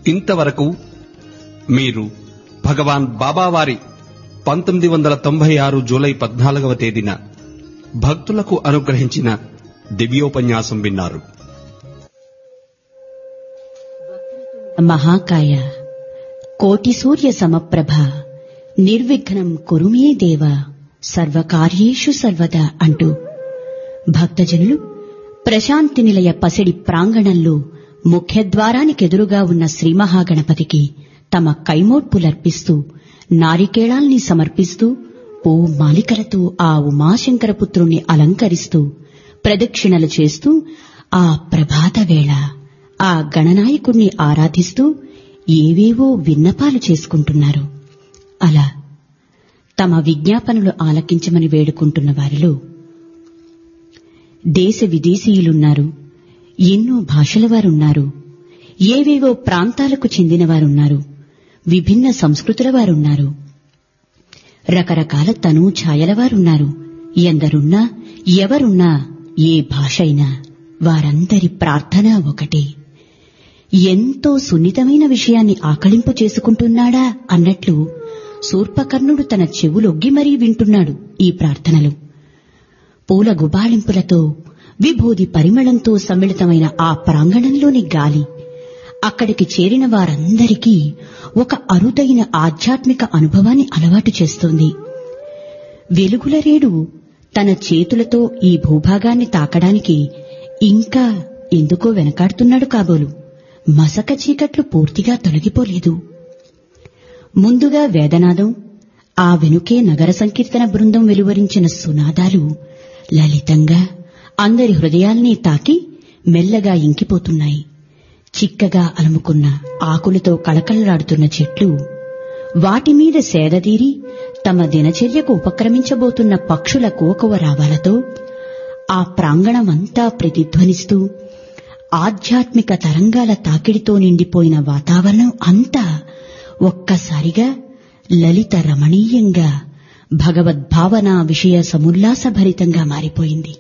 ఇంతవరకు మీరు భగవాన్ బాబావారి 1996 జూలై 14వ తేదీన భక్తులకు అనుగ్రహించిన దివ్యోపన్యాసం విన్నారు. మహాకాయ కోటి సూర్య సమప్రభ నిర్విఘ్నం కురు మే దేవ సర్వకార్యేషు సర్వదా అంటూ భక్తజనులు ప్రశాంతి నిలయ పసిడి ప్రాంగణంలో ముఖ్యద్వారానికెదురుగా ఉన్న శ్రీమహాగణపతికి తమ కైమోడ్పులర్పిస్తూ నారికేళాల్ని సమర్పిస్తూ మాలికలతో ఆ ఉమాశంకరపుత్రుణ్ణి అలంకరిస్తూ ప్రదక్షిణలు చేస్తూ ఆ ప్రభాత వేళ ఆ గణనాయకుణ్ణి ఆరాధిస్తూ ఏవేవో విన్నపాలు చేసుకుంటున్నారు. అలా తమ విజ్ఞాపనలు ఆలకించమని వేడుకుంటున్న వారిలో దేశ విదేశీయులున్నారు, ఎన్నో భాషల వారున్నారు, ఏవేవో ప్రాంతాలకు చెందినవారున్నారు, విభిన్న సంస్కృతుల వారున్నారు, రకరకాల తను ఛాయల వారున్నారు. ఎందరున్నా ఎవరున్నా ఏ భాష అయినా వారందరి ప్రార్థన ఒకటే. ఎంతో సున్నితమైన విషయాన్ని ఆకళింపు చేసుకుంటున్నాడా అన్నట్లు శూర్పకర్ణుడు తన చెవులొగ్గి మరీ వింటున్నాడు ఈ ప్రార్థనలు. పూల గుబాళింపులతో విభూది పరిమళంతో సమ్మిళితమైన ఆ ప్రాంగణంలోని గాలి అక్కడికి చేరిన వారందరికీ ఒక అరుదైన ఆధ్యాత్మిక అనుభవాన్ని అలవాటు చేస్తోంది. వెలుగుల రేడు తన చేతులతో ఈ భూభాగాన్ని తాకడానికి ఇంకా ఎందుకో వెనకాడుతున్నాడు కాబోలు. మసక చీకట్లు పూర్తిగా తొలగిపోలేదు. ముందుగా వేదనాదం, ఆ వెనుకే నగర సంకీర్తన బృందం వెలువరించిన సునాదాలు లలితంగా అందరి హృదయాల్ని తాకి మెల్లగా ఇంకిపోతున్నాయి. చిక్కగా అలుముకున్న ఆకులతో కళకళలాడుతున్న చెట్లు, వాటిమీద సేదతీరి తమ దినచర్యకు ఉపక్రమించబోతున్న పక్షుల కోకవ రావాలతో ఆ ప్రాంగణమంతా ప్రతిధ్వనిస్తూ ఆధ్యాత్మిక తరంగాల తాకిడితో నిండిపోయిన వాతావరణం అంతా ఒక్కసారిగా లలిత రమణీయంగా భగవద్భావన విషయ సముల్లాసభరితంగా మారిపోయింది.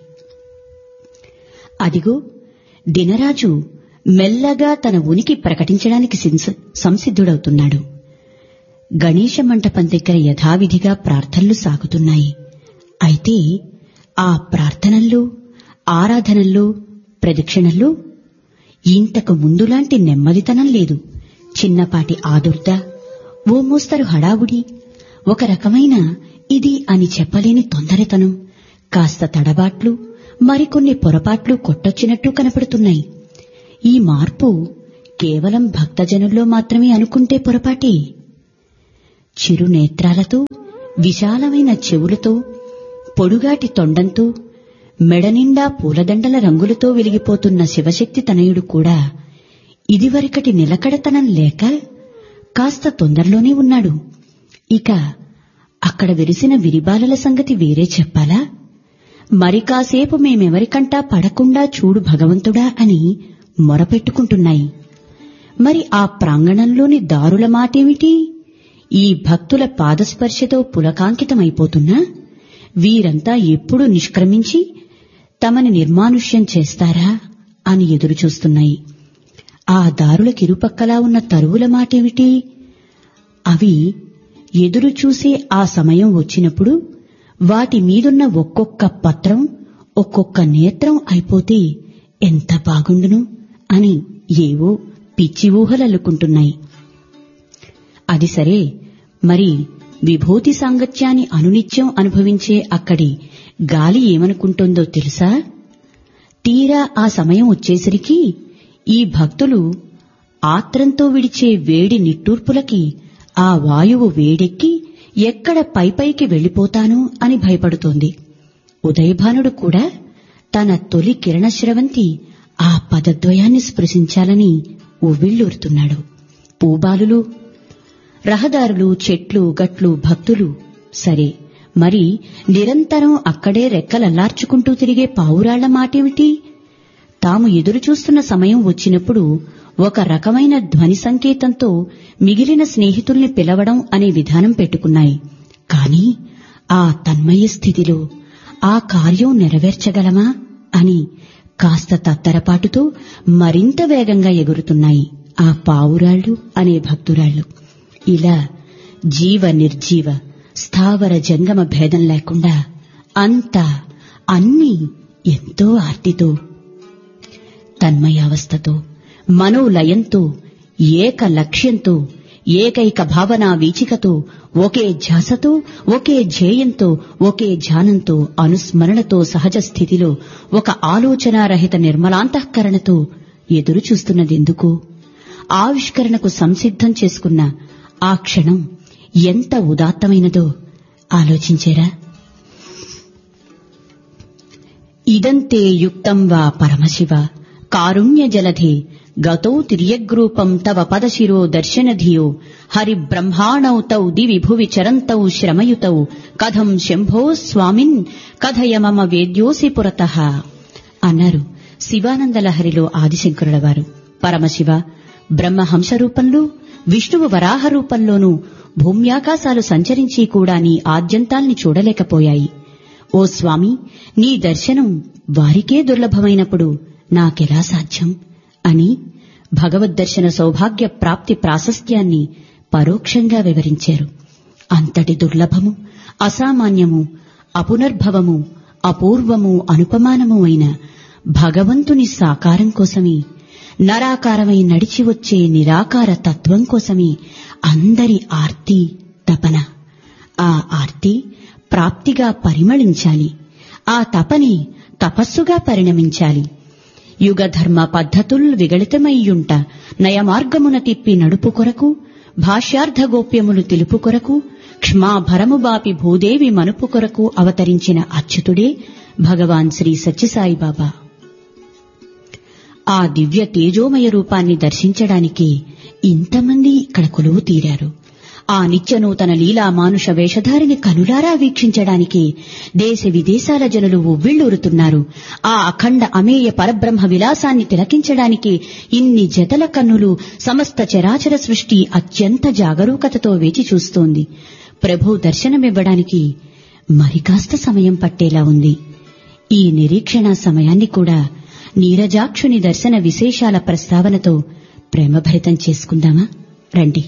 అదిగో దినరాజు మెల్లగా తన ఉనికి ప్రకటించడానికి సంసిద్ధుడవుతున్నాడు. గణేశ మంటపం దగ్గర యథావిధిగా ప్రార్థనలు సాగుతున్నాయి. అయితే ఆ ప్రార్థనల్లో, ఆరాధనల్లో, ప్రదక్షిణల్లో ఇంతకు ముందులాంటి నెమ్మదితనం లేదు. చిన్నపాటి ఆదుర్ద, ఓ మోస్తరు హడావుడి, ఒక రకమైన ఇది అని చెప్పలేని తొందరతనం, కాస్త తడబాట్లు, మరికొన్ని పొరపాట్లు కొట్టొచ్చినట్టు కనపడుతున్నాయి. ఈ మార్పు కేవలం భక్తజనుల్లో మాత్రమే అనుకుంటే పొరపాటే. చిరునేత్రాలతో, విశాలమైన చెవులతో, పొడుగాటి తొండంతో, మెడనిండా పూలదండల రంగులతో వెలిగిపోతున్న శివశక్తి తనయుడు కూడా ఇదివరకటి నిలకడతనం లేక కాస్త తొందరలోనే ఉన్నాడు. ఇక అక్కడ వెలిసిన విరిబాలల సంగతి వేరే చెప్పాలా? మరి కాసేపు మేమెవరికంటా పడకుండా చూడు భగవంతుడా అని మొరపెట్టుకుంటున్నాయి. మరి ఆ ప్రాంగణంలోని దారుల మాటేమిటి? ఈ భక్తుల పాదస్పర్శతో పులకాంకితమైపోతున్నా వీరంతా ఎప్పుడు నిష్క్రమించి తమని నిర్మానుష్యం చేస్తారా అని ఎదురుచూస్తున్నాయి. ఆ దారులకిరుపక్కలా ఉన్న తరువుల మాటేమిటి? అవి ఎదురుచూసే ఆ సమయం వచ్చినప్పుడు వాటి మీదున్న ఒక్కొక్క పత్రం, ఒక్కొక్క నేత్రం అయిపోతే ఎంత బాగుండును అని ఏవో పిచ్చి ఊహలల్లుకుంటున్నాయి. అది సరే, మరి విభూతి సాంగత్యాన్ని అనునిత్యం అనుభవించే అక్కడి గాలి ఏమనుకుంటోందో తెలుసా? తీరా ఆ సమయం వచ్చేసరికి ఈ భక్తులు ఆత్రంతో విడిచే వేడి నిట్టూర్పులకి ఆ వాయువు వేడెక్కి ఎక్కడ పైపైకి వెళ్లిపోతానో అని భయపడుతోంది. ఉదయభానుడు కూడా తన తొలి కిరణశ్రవంతి ఆ పదద్వయాన్ని స్పృశించాలని ఉవ్విళ్లూరుతున్నాడు. పూబాలులు, రహదారులు, చెట్లు, గట్లు, భక్తులు సరే, మరి నిరంతరం అక్కడే రెక్కలల్లార్చుకుంటూ తిరిగే పావురాళ్ల మాటేమిటి? తాము ఎదురుచూస్తున్న సమయం వచ్చినప్పుడు ఒక రకమైన ధ్వని సంకేతంతో మిగిలిన స్నేహితుల్ని పిలవడం అనే విధానం పెట్టుకున్నాయి. కాని ఆ తన్మయ స్థితిలో ఆ కార్యం నెరవేర్చగలమా అని కాస్త తత్తరపాటుతో మరింత వేగంగా ఎగురుతున్నాయి ఆ పావురాళ్ళు అనే భక్తురాళ్ళు. ఇలా జీవ నిర్జీవ స్థావర జంగమ భేదం లేకుండా అంతా అన్నీ ఎంతో ఆర్తితో తన్మయావస్థతో మనోలయంతో ఏక లక్ష్యంతో ఏకైక భావనా వీచికతో ఒకే ధ్యాసతో ఒకే ధ్యేయంతో ఒకే ధ్యానంతో అనుస్మరణతో సహజ స్థితిలో ఒక ఆలోచనారహిత నిర్మలాంతఃకరణతో ఎదురు చూస్తున్నదెందుకు? ఆవిష్కరణకు సంసిద్ధం చేసుకున్న ఆ క్షణం ఎంత ఉదాత్తమైనదో ఆలోచించారా? ఇదంతే యుక్తం వా పరమశివ కారుణ్య జలధే గతో తిర్యగ్రూపం తవ పదశిరో దర్శనధియో హరిబ్రహ్మాణౌ తౌ దివి భువి చరంతౌ శ్రమయుతౌ కథం శంభో స్వామిన్ కథయ మమ వేద్యోసి పురతః అన్నారు శివానందలహరిలో ఆదిశంకరుల వారు. పరమశివ బ్రహ్మహంస రూపంలో, విష్ణువు వరాహ రూపంలోనూ భూమ్యాకాశాలు సంచరించి కూడా నీ ఆద్యంతాల్ని చూడలేకపోయాయి. ఓ స్వామి, నీ దర్శనం వారికే దుర్లభమైనప్పుడు నాకెలా సాధ్యం అని భగవద్దర్శన సౌభాగ్య ప్రాప్తి ప్రాశస్త్యాన్ని పరోక్షంగా వివరించారు. అంతటి దుర్లభము, అసామాన్యము, అపునర్భవము, అపూర్వము, అనుపమానము అయిన భగవంతుని సాకారం కోసమే, నరాకారమై నడిచి వచ్చే నిరాకార తత్వం కోసమే అందరి ఆర్తి తపన. ఆ ఆర్తి ప్రాప్తిగా పరిమళించాలి. ఆ తపని తపస్సుగా పరిణమించాలి. యుగధర్మ పద్ధతుల్ విగళితమయ్యుంట నయమార్గమున తిప్పి నడుపు కొరకు, భాష్యార్థ గోప్యములు తెలుపు కొరకు, క్షమాభరము బాపి భూదేవి మనుపు కొరకు అవతరించిన అచ్యుతుడే భగవాన్ శ్రీ సత్యసాయిబాబా. ఆ దివ్య తేజోమయ రూపాన్ని దర్శించడానికి ఇంతమంది ఇక్కడ కొలువు తీరారు. ఆ నిత్యనూతన లీలా మానుష వేషధారిని కనులారా వీక్షించడానికి దేశ విదేశాల జనులు ఉవ్విళ్లూరుతున్నారు. ఆ అఖండ అమేయ పరబ్రహ్మ విలాసాన్ని తిలకించడానికి ఇన్ని జతల కన్నులు, సమస్త చరాచర సృష్టి అత్యంత జాగరూకతతో వేచి చూస్తోంది. ప్రభు దర్శనమివ్వడానికి మరికాస్త సమయం పట్టేలా ఉంది. ఈ నిరీక్షణ సమయాన్ని కూడా నీరజాక్షుని దర్శన విశేషాల ప్రస్తావనతో ప్రేమభరితం చేసుకుందామా? రండి.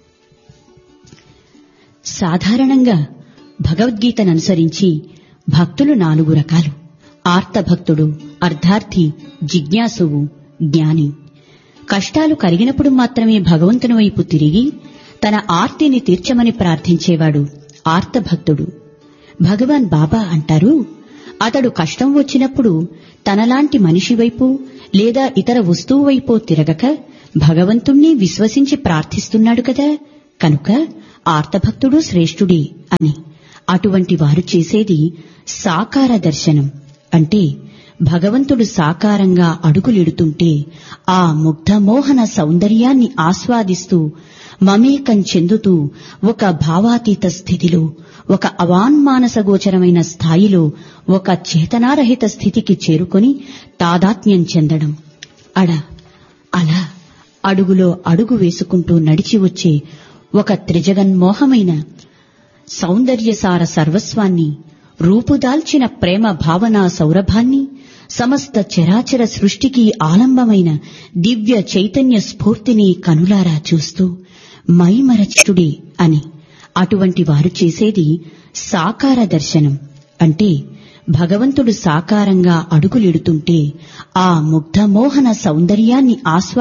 సాధారణంగా భగవద్గీతననుసరించి భక్తులు 4 రకాలు. ఆర్తభక్తుడు, అర్ధార్థి, జిజ్ఞాసువు, జ్ఞాని. కష్టాలు కలిగినప్పుడు మాత్రమే భగవంతుని వైపు తిరిగి తన ఆర్తిని తీర్చమని ప్రార్థించేవాడు ఆర్తభక్తుడు. భగవాన్ బాబా అంటారు, అతడు కష్టం వచ్చినప్పుడు తనలాంటి మనిషి వైపు లేదా ఇతర వస్తువు వైపు తిరగక భగవంతుణ్ణి విశ్వసించి ప్రార్థిస్తున్నాడు కదా, కనుక ఆర్తభక్తుడు శ్రేష్ఠుడే అని. అటువంటి వారు చేసేది సాకార దర్శనం. అంటే భగవంతుడు సాకారంగా అడుగులిడుతుంటే ఆ ముగ్ధమోహన సౌందర్యాన్ని ఆస్వాదిస్తూ మమేకం చెందుతూ ఒక భావాతీత స్థితిలో, ఒక అవాన్మానసగోచరమైన స్థాయిలో, ఒక చేతనారహిత స్థితికి చేరుకొని తాదాత్మ్యం చెందడం. అలా అడుగులో అడుగు వేసుకుంటూ నడిచి వచ్చే ఒక త్రిజగన్మోహమైన సౌందర్యసార సర్వస్వాన్ని, రూపుదాల్చిన ప్రేమ భావనా సౌరభాన్ని, సమస్త చరాచర సృష్టికి ఆలంబమైన దివ్య చైతన్య స్ఫూర్తిని కనులారా చూస్తూ మైమరచుడే అని. అటువంటి వారు చేసేది సాకార దర్శనం. అంటే భగవంతుడు సాకారంగా అడుగులిడుతుంటే ఆ ముగ్ధమోహన సౌందర్యాన్ని